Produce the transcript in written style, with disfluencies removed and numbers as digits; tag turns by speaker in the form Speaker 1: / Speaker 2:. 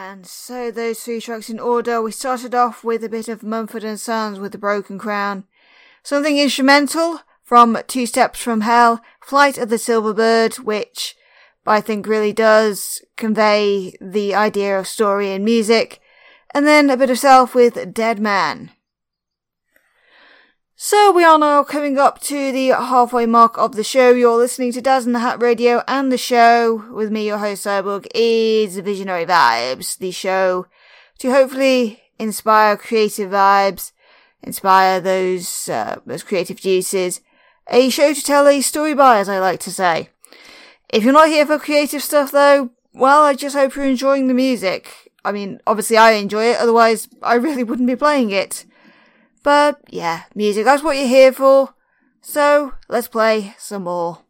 Speaker 1: And so those three tracks in order, we started off with a bit of Mumford & Sons with The Broken Crown. Something instrumental from Two Steps from Hell, Flight of the Silver Bird, which I think really does convey the idea of story and music. And then a bit of Self with Dead Man. So we are now coming up to the halfway mark of the show. You're listening to Daz and the Hat Radio, and the show with me, your host Cyborg, is Visionary Vibes, the show to hopefully inspire creative vibes, inspire those creative juices. A show to tell a story by, as I like to say. If you're not here for creative stuff though, well, I just hope you're enjoying the music. I mean, obviously I enjoy it, otherwise I really wouldn't be playing it. But yeah, music, that's what you're here for. So, let's play some more.